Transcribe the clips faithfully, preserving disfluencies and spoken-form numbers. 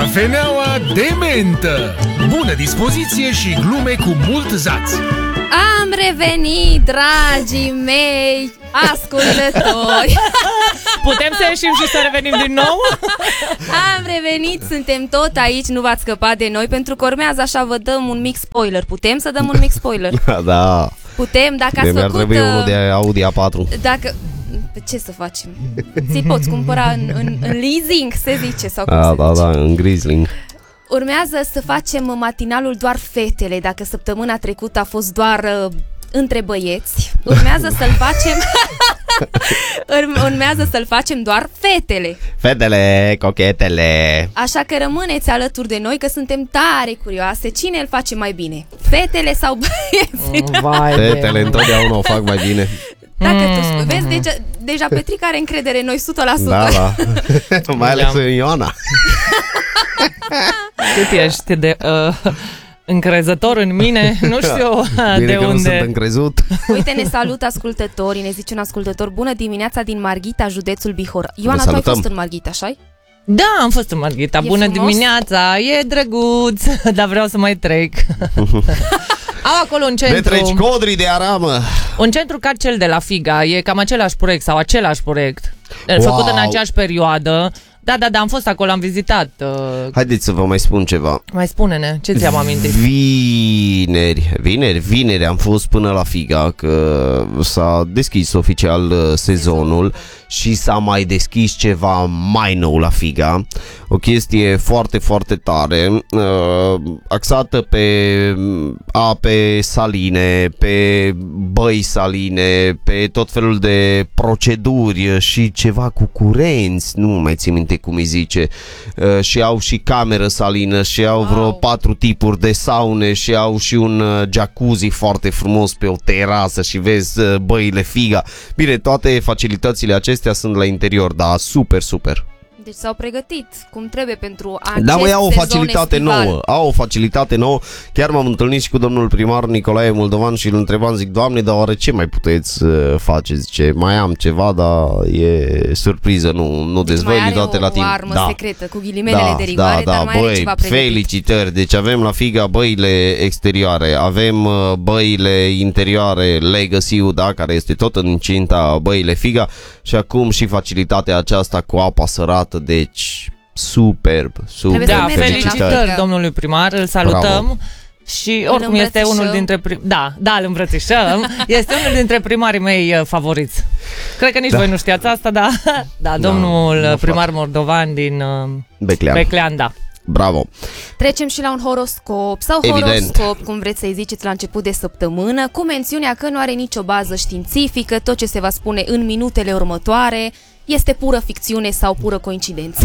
Cafeneaua de mentă. Bună dispoziție și glume cu mult zaț. Am revenit, dragii mei ascultători. Putem să ieșim și să revenim din nou? Am revenit, suntem tot aici, nu v-ați scăpat de noi, pentru că urmează, așa vă dăm un mic spoiler. Putem să dăm un mic spoiler? Da. Putem, dacă ați Mi-ar făcut... trebui unul de Audi A patru. Dacă... Ce să facem? Ți-l poți cumpăra în, în, în leasing, se zice, sau cum Da, se da, zice? da, în Grizzling. Urmează să facem matinalul doar fetele. Dacă săptămâna trecută a fost doar uh, între băieți, urmează să-l facem urmează să-l facem doar fetele. Fetele, cochetele. Așa că rămâneți alături de noi, că suntem tare curioase. Cine îl face mai bine? Fetele sau băieții? Vai Fetele întotdeauna o fac mai bine. Dacă tu spui, vezi, deja, deja Petrica are încredere în noi o sută la sută. Da, da. Mai ales în Ioana. Cât ești de uh, încrezător în mine? Nu știu Bine de că unde. nu sunt încrezut. Uite, ne salută ascultătorii, ne zice un ascultător: bună dimineața din Marghita, județul Bihor. Ioana, tu ai fost în Marghita, așa-i? Da, am fost în Marghita. E Bună frumos? dimineața, e drăguț, dar vreau să mai trec. Au acolo un De centru, treci codrii de aramă. un centru ca cel de la Figa. E cam același proiect sau același proiect, Wow. făcut în aceeași perioadă. Da, da, da, am fost acolo, am vizitat. uh, Haideți să vă mai spun ceva. Mai spune-ne, ce ți-am amintit? Vineri, vineri, vineri am fost până la Figa, că s-a deschis oficial uh, sezonul și s-a mai deschis ceva mai nou la Figa. O chestie foarte, foarte tare, uh, axată pe ape saline, pe băi saline, pe tot felul de proceduri și ceva cu curenți, nu mai țin minte cum îi zice, uh, și au și cameră salină și au vreo Wow. patru tipuri de saune și au și un uh, jacuzzi foarte frumos pe o terasă și vezi uh, băile Figa. Bine, toate facilitățile acestea sunt la interior, dar super, super. Deci s-au pregătit cum trebuie pentru acest Da, măi, au o sezon facilitate estival. nouă, au o facilitate nouă. Chiar m-am întâlnit și cu domnul primar Nicolae Moldovan și îl întrebam, zic: Doamne, dar oare ce mai puteți uh, face? Zice: mai am ceva, dar e surpriză, nu, nu Deci dezvălui mai are toate o la timp. armă Da. secretă cu ghilimelele de rigoare, da, dar da, mai are băi, ceva pregătit. felicitări. Deci avem la Figa băile exterioare, avem uh, băile interioare Legacy-ul, da, care este tot în incinta băile Figa, și acum și facilitatea aceasta cu apa sărată, deci superb, superb. Trebuie să Da, mergem la felicitări Figa. domnului primar, îl salutăm. Bravo. Și oricum este îmbrățișăm. unul dintre prim... Da, da, îl îmbrățișăm. Este unul dintre primarii mei uh, favoriți. Cred că nici Da. voi nu știați asta, da. Da, domnul nu uh, fac. primar Moldovan din uh, Beclean. Beclean, da. Bravo. Trecem și la un horoscop sau Evident. horoscop, cum vreți să-i ziceți, la început de săptămână, cu mențiunea că nu are nicio bază științifică, tot ce se va spune în minutele următoare este pură ficțiune sau pură coincidență.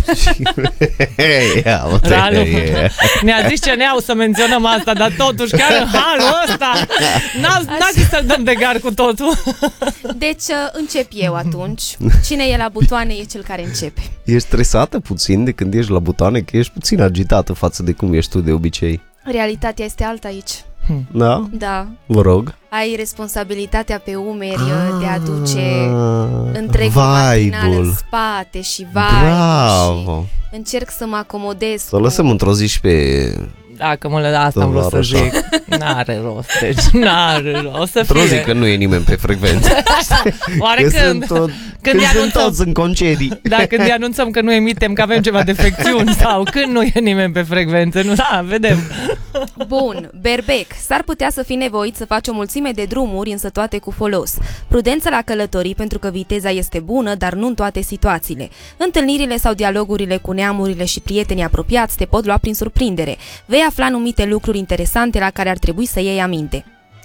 Ia, uite, Ralu, e. ne-a zis ce ne-au să menționăm asta, dar totuși chiar în halul ăsta n-a, n-a zis să dăm de gar cu totul. Deci încep eu atunci. Cine e la butoane e cel care începe. Ești stresată puțin de când ești la butoane, că ești puțin agitată față de cum ești tu de obicei. Realitatea este alta aici. Da? Da. Vă rog. Ai responsabilitatea pe umeri de a duce întreg matinal în vibe-ul. spate și vibe. Bravo. Și încerc să mă acomodez. Să o lăsăm într-o zi și pe... Dacă mă lăsa, asta am vrut să Tovarășa. zic. N-are rost, deci n-are rost să Într-o zi fie. că nu e nimeni pe frecvență. Oare Că când? sunt, tot, Când când îi sunt anunțăm? toți în concedii. Da, când îi anunțăm că nu emitem, că avem ceva defecțiuni sau când nu e nimeni pe frecvență. Nu, da, vedem. Bun, berbec. S-ar putea să fii nevoit să faci o mulțime de drumuri, însă toate cu folos. Prudență la călătorii, pentru că viteza este bună, dar nu în toate situațiile. Întâlnirile sau dialogurile cu neamurile și prietenii apropiați te pot lua prin surprindere. Vei afla anumite lucruri interesante la care ar trebui să iei aminte.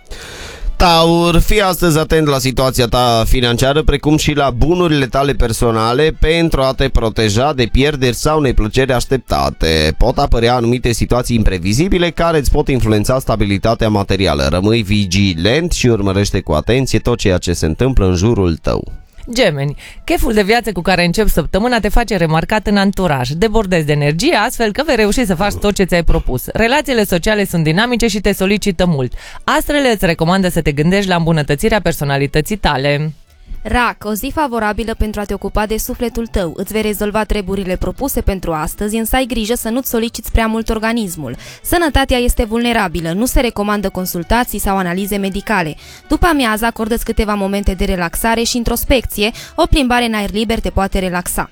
Taur, fii astăzi atent la situația ta financiară, precum și la bunurile tale personale, pentru a te proteja de pierderi sau neplăceri așteptate. Pot apărea anumite situații imprevizibile care îți pot influența stabilitatea materială. Rămâi vigilent și urmărește cu atenție tot ceea ce se întâmplă în jurul tău. Gemeni, cheful de viață cu care începi săptămâna te face remarcat în anturaj. Debordezi de energie, astfel că vei reuși să faci tot ce ți-ai propus. Relațiile sociale sunt dinamice și te solicită mult. Astrele îți recomandă să te gândești la îmbunătățirea personalității tale. Rac, o zi favorabilă pentru a te ocupa de sufletul tău. Îți vei rezolva treburile propuse pentru astăzi, însă ai grijă să nu-ți soliciți prea mult organismul. Sănătatea este vulnerabilă, nu se recomandă consultații sau analize medicale. După amiază acordă-ți câteva momente de relaxare și introspecție, o plimbare în aer liber te poate relaxa.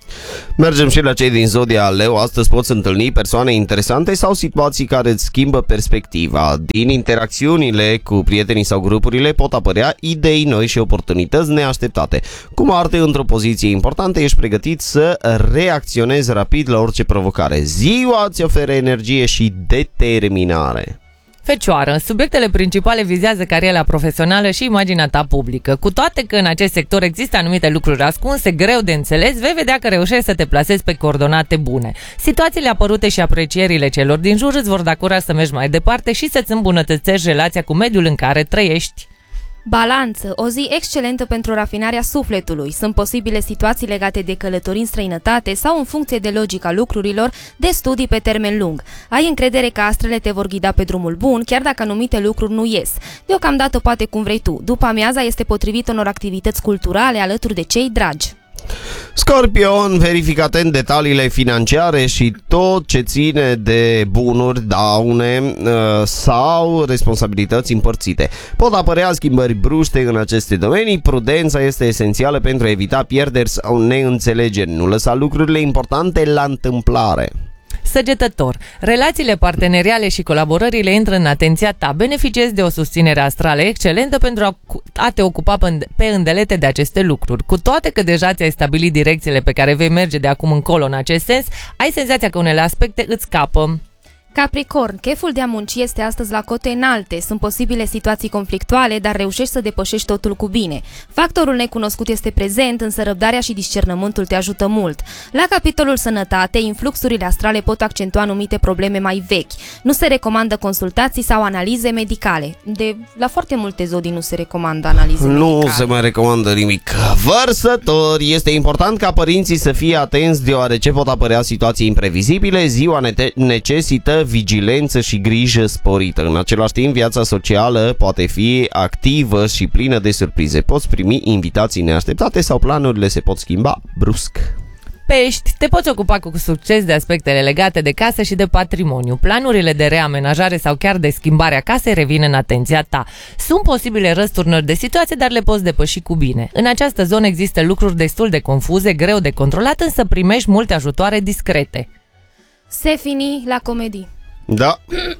Mergem și la cei din Zodia Leu. Astăzi poți întâlni persoane interesante sau situații care îți schimbă perspectiva. Din interacțiunile cu prietenii sau grupurile pot apărea idei noi și oportunități neașteptate. Cu Marte într-o poziție importantă, ești pregătit să reacționezi rapid la orice provocare. Ziua îți oferă energie și determinare. Fecioară, subiectele principale vizează cariera profesională și imaginea ta publică. Cu toate că în acest sector există anumite lucruri ascunse, greu de înțeles, vei vedea că reușești să te plasezi pe coordonate bune. Situațiile apărute și aprecierile celor din jur îți vor da curaj să mergi mai departe și să-ți îmbunătățești relația cu mediul în care trăiești. Balanță, o zi excelentă pentru rafinarea sufletului. Sunt posibile situații legate de călătorii în străinătate sau în funcție de logica lucrurilor, de studii pe termen lung. Ai încredere că astrele te vor ghida pe drumul bun, chiar dacă anumite lucruri nu ies. Deocamdată poate cum vrei tu. După amiaza este potrivit unor activități culturale alături de cei dragi. Scorpion, verifică atent detaliile financiare și tot ce ține de bunuri, daune uh, sau responsabilități împărțite. Pot apărea schimbări bruște în aceste domenii. Prudența este esențială pentru a evita pierderi sau neînțelegeri. Nu lăsa lucrurile importante la întâmplare. Săgetător, relațiile parteneriale și colaborările intră în atenția ta. Beneficiezi de o susținere astrală excelentă pentru a, a te ocupa pe îndelete de aceste lucruri. Cu toate că deja ți-ai stabilit direcțiile pe care vei merge de acum încolo în acest sens, ai senzația că unele aspecte îți scapă. Capricorn, cheful de a munci este astăzi la cote înalte. Sunt posibile situații conflictuale, dar reușești să depășești totul cu bine. Factorul necunoscut este prezent, însă răbdarea și discernământul te ajută mult. La capitolul sănătate, influxurile astrale pot accentua anumite probleme mai vechi. Nu se recomandă consultații sau analize medicale. De la foarte multe zodii nu se recomandă analize nu medicale. Nu se mai recomandă nimic. Vărsători, este important ca părinții să fie atenți deoarece pot apărea situații imprevizibile. Ziua ne- necesită vigilență și grijă sporită. În același timp, viața socială poate fi activă și plină de surprize. Poți primi invitații neașteptate sau planurile se pot schimba brusc. Pești, te poți ocupa cu succes de aspectele legate de casă și de patrimoniu. Planurile de reamenajare sau chiar de schimbare a casei revin în atenția ta. Sunt posibile răsturnări de situație, dar le poți depăși cu bine. În această zonă există lucruri destul de confuze, greu de controlat, însă primești multe ajutoare discrete. Sefini la comedii. Da.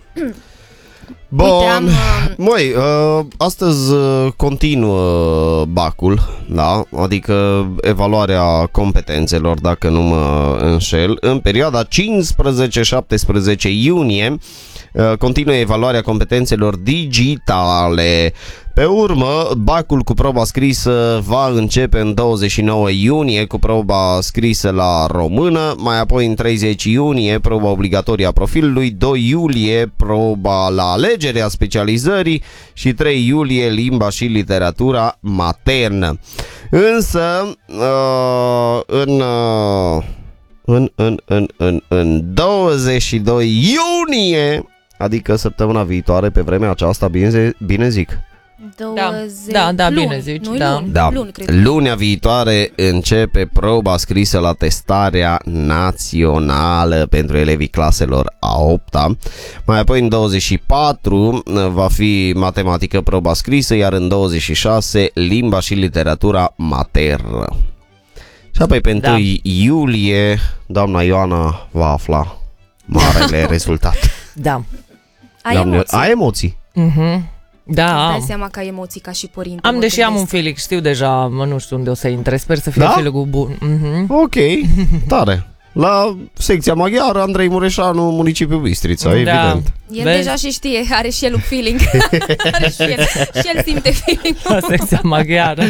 Bun. Uite, am, Măi, uh, astăzi uh, continuă bacul, da? Adică evaluarea competențelor, dacă nu mă înșel, în perioada cincisprezece șaptesprezece iunie uh, continuă evaluarea competențelor digitale. Pe urmă, bacul cu proba scrisă va începe în douăzeci și nouă iunie cu proba scrisă la română, mai apoi în treizeci iunie proba obligatorie a profilului, doi iulie proba la alegerea specializării și trei iulie limba și literatura maternă. Însă, uh, în, uh, în, în, în, în, în douăzeci și doi iunie, adică săptămâna viitoare, pe vremea aceasta, bine, bine zic. douăzeci Da, da, luni. bine zici, Nu-i da. luni, Da. luni, cred. Lunea viitoare începe proba scrisă la testarea națională pentru elevii claselor a opta. Mai apoi în douăzeci și patru va fi matematică proba scrisă, iar în douăzeci și șase limba și literatura maternă. Și apoi pe Da. întâi iulie doamna Ioana va afla marele rezultat. Da. Ai Doamne, emoții. ai emoții? Mhm. Da, Îți dai am. seama că ai emoții ca și părinte. Am, mă deși am un gândesc. feeling, știu deja, mă, nu știu unde o să intre, sper să fie Da? feeling-ul bun. Mhm. Ok, tare. La secția maghiară, Andrei Mureșanu, municipiul Bistrița, Da. evident. El Vezi? deja și știe, are și el un feeling. Are și el, și el simte feeling-ul. La secția maghiară.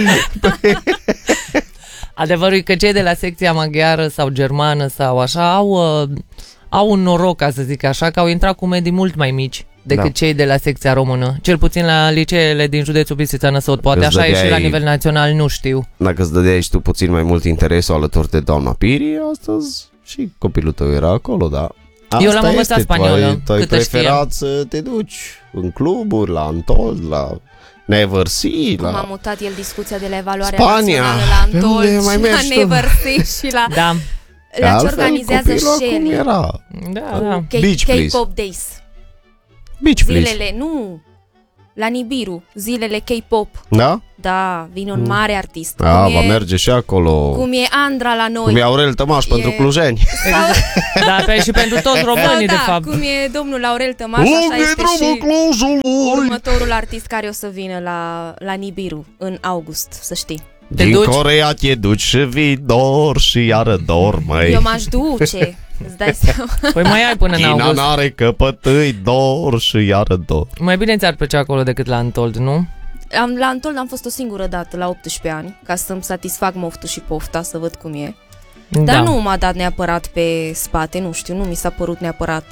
Adevărul e că cei de la secția maghiară sau germană sau așa au, uh, au un noroc, ca să zic așa, că au intrat cu medii mult mai mici decât Da. cei de la secția română. Cel puțin la liceele din județul Bistrița Năsăud. Poate Îți așa e și la dădeai- nivel național, nu știu. Dacă îți dădeai și tu puțin mai mult interesul alături de doamna Piri, astăzi și copilul tău era acolo, da. Eu l-am învățat este, spaniolă, Tu ai, tu ai câtă preferat să te duci în cluburi, la Antold, la Never See. Cum La... a mutat el discuția de la evaluarea Spania. națională la Pe Antol unde mai și mergi la tu? Never See și la... Da, La ce organizează copilul Shelly. cum era? da, da. K- Beach, please. K-pop Days. Beach, please. Zilele, nu, la Nibiru, zilele K-pop. Da? Da, vine un mare artist. A, cum va e, merge și acolo. Cum e Andra la noi. Cum e Aurel Tămaș E- pentru clujeni. Da, pe, și pentru toți românii, da, de fapt. cum e domnul Aurel Tămaș, așa Lung e este drumul și Clujului. următorul artist care o să vină la, la Nibiru în august, să știi. Te Din duci? Coreea te duci și vii dor și iară dor, măi. Eu m-aș duce, îți dai seama. Păi mai ai până în China august. n-are căpătâi, dor și iară dor. Mai bine ți-ar plăcea acolo decât la Antold, nu? Am, la Antold am fost o singură dată, la optsprezece ani, ca să-mi satisfac moftul și pofta, să văd cum e. Dar Da. nu m-a dat neapărat pe spate, nu știu, nu mi s-a părut neapărat...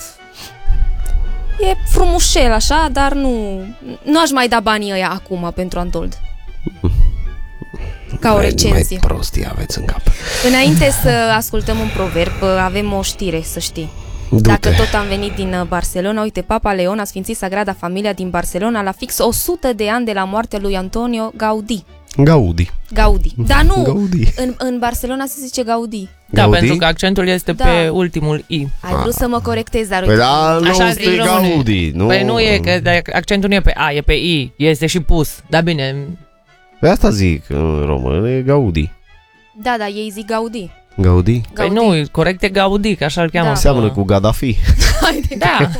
E frumușel așa, dar nu... Nu aș mai da banii ăia acum pentru Antold. Ca o Mai- recenzie. Mai prostii aveți în cap. Înainte să ascultăm un proverb, avem o știre, să știi. Du-te. Dacă tot am venit din uh, Barcelona, uite, Papa Leon a sfințit Sagrada Familia din Barcelona la fix o sută de ani de la moartea lui Antonio Gaudí. Gaudi. Gaudi. Dar nu, Gaudi. în, în Barcelona se zice Gaudí. Da, Gaudi? pentru că accentul este Da. pe ultimul I. Ai vrut să mă corectezi, dar Păi uite. da, nu Așa este zic românii. Gaudi. Nu. Păi nu e, că de- accentul nu e pe A, e pe I. Este și pus. Dar bine, Pe asta zic, în român e Gaudi. Da, da, ei zic Gaudí. Gaudi? păi Gaudí. nu, corect e Gaudi, că așa îl cheamă. Da. Seamănă cu Gaddafi. Hai de Da.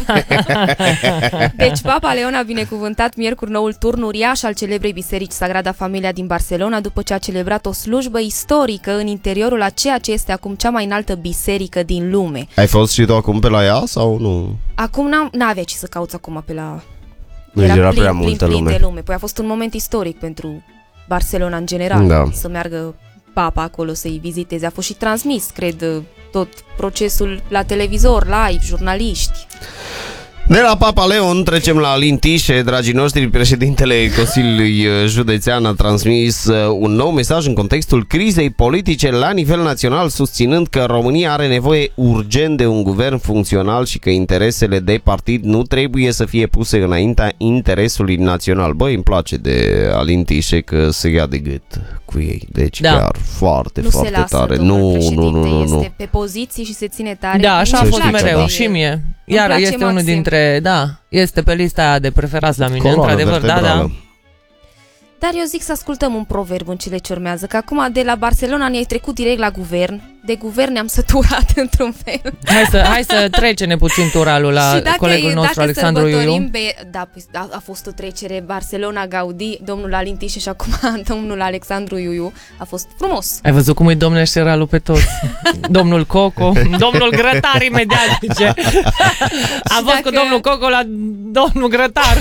Deci Papa Leon a binecuvântat miercuri noul turn uriaș al celebrei biserici Sagrada Familia din Barcelona după ce a celebrat o slujbă istorică în interiorul a ceea ce este acum cea mai înaltă biserică din lume. Ai fost și tu acum pe la ea sau nu? Acum n-am, n-avea ce să cauți acum pe la... Nu era, era prea multă plin lume. de lume. Păi a fost un moment istoric pentru Barcelona în general. Da. Să meargă Papa acolo să-i viziteze. A fost și transmis, cred, tot procesul la televizor, live, jurnaliști. De la Papa Leon trecem la Alin Tișe, dragii noștri. Președintele Consiliului Județean a transmis un nou mesaj în contextul crizei politice la nivel național, susținând că România are nevoie urgent de un guvern funcțional și că interesele de partid nu trebuie să fie puse înaintea interesului național. Băi, îmi place de Alin Tișe că se ia de gât cu ei. Deci Da. chiar foarte, Nu foarte se lasă, tare. domnul Nu, președinte, nu, nu, nu, nu. este pe poziții și se ține tare. Da, așa a Îmi fost place mereu de și el. mie. Îmi Iar place este unul maxim. dintre, da, este pe lista aia de preferați la mine, Coloană într-adevăr, da, da. vertebrală. Dar eu zic să ascultăm un proverb în cele ce urmează, că acum de la Barcelona ne-ai trecut direct la guvern, de guvern ne-am săturat într-un fel. Hai să, hai să trece-ne puțin turalul la Și dacă, colegul nostru dacă Alexandru sărbătorim Iuiu. Be- da, păi, a, a fost o trecere Barcelona Gaudí, domnul Alin Tișe și acum domnul Alexandru Iuiu. A fost frumos. Ai văzut cum îi domnește ralul pe toți? Domnul Coco, domnul Grătar imediat, zice. Am fost dacă- cu domnul Coco la domnul Grătar.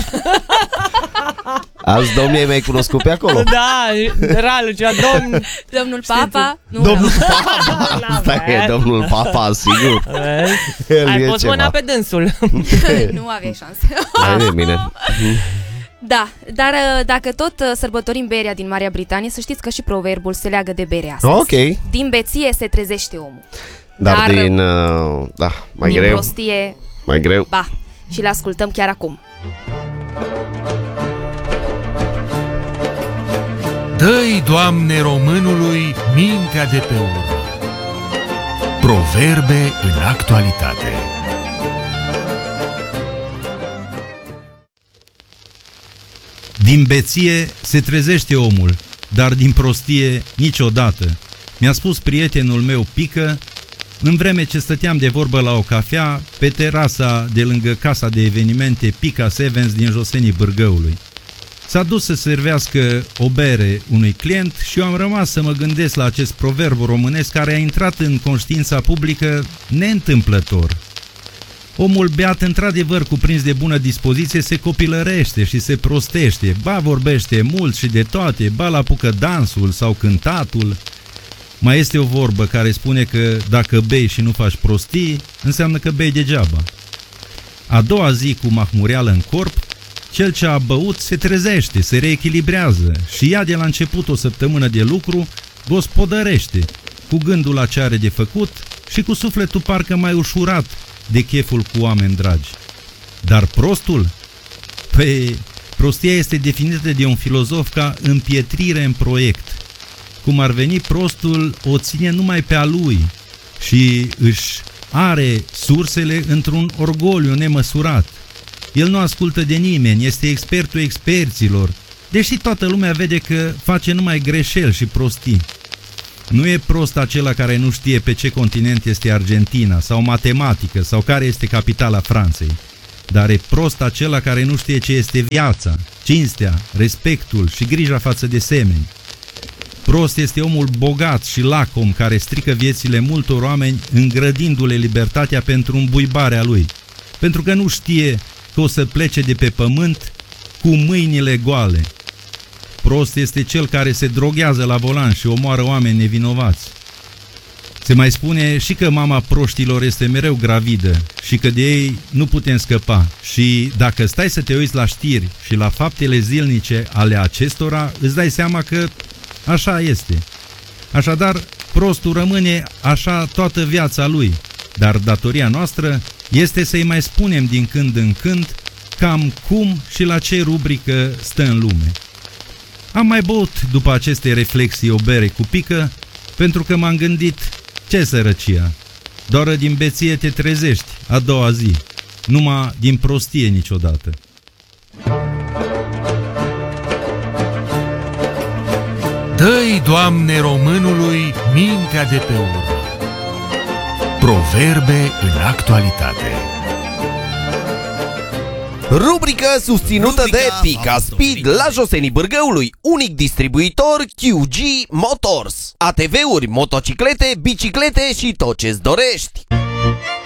Alți domni ai mai cunoscut pe acolo? Da, ralul, cea domn... Domnul Papa, nu, Domnul nu. Papa. Asta e domnul Papa, sigur. El Ai e pus ceva. mâna pe dânsul. nu avea șanse. Hai de mine. Da, dar uh, dacă tot uh, sărbătorim berea din Marea Britanie, să știți că și proverbul se leagă de berea astăzi. Ok. Din beție se trezește omul. Dar, Dar- din... Uh, da, mai din greu. prostie, Mai greu. ba. Și le ascultăm chiar acum. Dă-i, Doamne, românului mintea de pe urmă. Proverbe în actualitate. Din beție se trezește omul, dar din prostie niciodată. Mi-a spus prietenul meu Pică, în vreme ce stăteam de vorbă la o cafea, pe terasa de lângă casa de evenimente Pica Sevens din Josenii Bârgăului. S-a dus să servească o bere unui client și eu am rămas să mă gândesc la acest proverb românesc care a intrat în conștiința publică neîntâmplător. Omul beat, într-adevăr cuprins de bună dispoziție, se copilărește și se prostește, ba vorbește mult și de toate, ba l-apucă dansul sau cântatul. Mai este o vorbă care spune că dacă bei și nu faci prostii, înseamnă că bei degeaba. A doua zi cu mahmureală în corp, cel ce a băut se trezește, se reechilibrează și ia de la început o săptămână de lucru, gospodărește, cu gândul la ce are de făcut și cu sufletul parcă mai ușurat de cheful cu oameni dragi. Dar prostul? Păi, Prostia este definită de un filozof ca împietrire în proiect. Cum ar veni, prostul o ține numai pe a lui și își are sursele într-un orgoliu nemăsurat. El nu ascultă de nimeni, este expertul experților, deși toată lumea vede că face numai greșeli și prostii. Nu e prost acela care nu știe pe ce continent este Argentina, sau matematică, sau care este capitala Franței, dar e prost acela care nu știe ce este viața, cinstea, respectul și grija față de semeni. Prost este omul bogat și lacom care strică viețile multor oameni îngrădindu-le libertatea pentru îmbuibarea lui, pentru că nu știe că o să plece de pe pământ cu mâinile goale. Prost este cel care se droghează la volan și omoară oameni nevinovați. Se mai spune și că mama proștilor este mereu gravidă și că de ei nu putem scăpa. Și dacă stai să te uiți la știri și la faptele zilnice ale acestora, îți dai seama că așa este. Așadar, prostul rămâne așa toată viața lui, dar datoria noastră este să-i mai spunem din când în când cam cum și la ce rubrică stă în lume. Am mai băut după aceste reflexii o bere cu pică, pentru că m-am gândit, ce sărăcia, doar din beție te trezești a doua zi, numai din prostie niciodată. Dă-i, Doamne, românului mintea de pe urmă. Proverbe în actualitate. Rubrică susținută Rubrica de Pica Speed la Josenii Bârgăului, unic distribuitor Q G Motors. A T V-uri, motociclete, biciclete și tot ce-ți dorești.